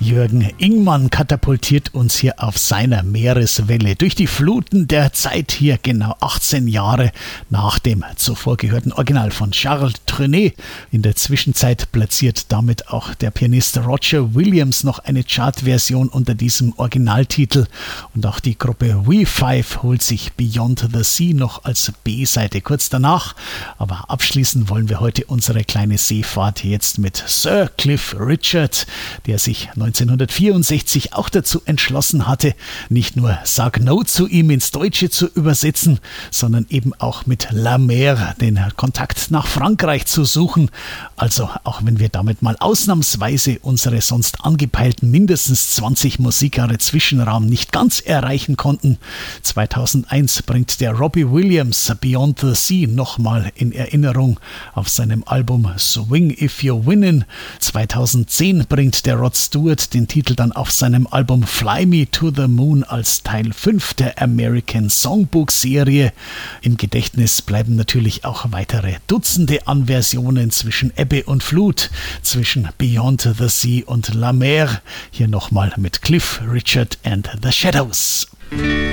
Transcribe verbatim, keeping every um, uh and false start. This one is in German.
Jürgen Ingmann katapultiert uns hier auf seiner Meereswelle durch die Fluten der Zeit, hier genau achtzehn Jahre nach dem zuvor gehörten Original von Charles Trenet. In der Zwischenzeit platziert damit auch der Pianist Roger Williams noch eine Chartversion unter diesem Originaltitel, und auch die Gruppe We Five holt sich Beyond the Sea noch als B-Seite kurz danach. Aber abschließen wollen wir heute unsere kleine Seefahrt jetzt mit Sir Cliff Richard, der sich neunzehnhundertvierundsechzig auch dazu entschlossen hatte, nicht nur Sag No zu ihm ins Deutsche zu übersetzen, sondern eben auch mit La Mer den Kontakt nach Frankreich zu suchen. Also auch wenn wir damit mal ausnahmsweise unsere sonst angepeilten mindestens zwanzig Musikjahre Zwischenraum nicht ganz erreichen konnten, zweitausendeins bringt der Robbie Williams Beyond the Sea nochmal in Erinnerung auf seinem Album Swing If You're Winnin'. zweitausendzehn bringt der Rod Stewart den Titel dann auf seinem Album Fly Me to the Moon als Teil fünf der American Songbook Serie. Im Gedächtnis bleiben natürlich auch weitere Dutzende an Versionen zwischen Ebbe und Flut, zwischen Beyond the Sea und La Mer. Hier nochmal mit Cliff Richard and the Shadows.